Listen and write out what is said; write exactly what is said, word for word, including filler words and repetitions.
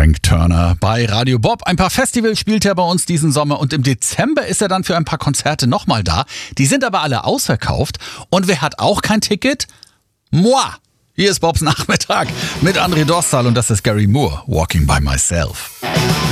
Frank Turner bei Radio Bob. Ein paar Festivals spielt er bei uns diesen Sommer und im Dezember ist er dann für ein paar Konzerte nochmal da. Die sind aber alle ausverkauft. Und wer hat auch kein Ticket? Moi! Hier ist Bobs Nachmittag mit André Dostal und das ist Gary Moore, Walking by Myself.